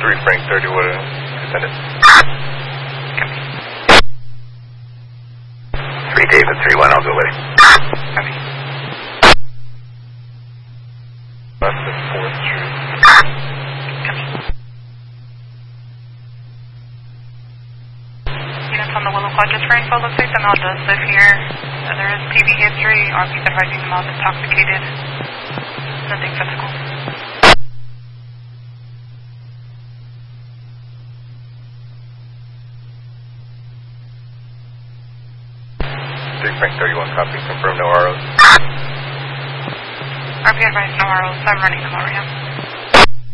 3 Frank 30, what send it? 3 David 3-1, I'll go with it. Copy. Left the 4th Street. Copy. Units on the Willow Quad, just for info, looks like the male does live here. There is TV history. RP's advising the male is intoxicated. Nothing physical. Frank 31, copy, confirm no ROs. RP advised no ROs, I'm running them over, yeah.